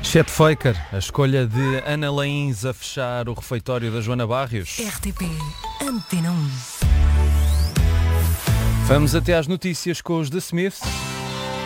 Chet Faker, a escolha de Ana Laíns a fechar o refeitório da Joana Barrios. RTP Antena 1. Vamos até às notícias com os The Smiths.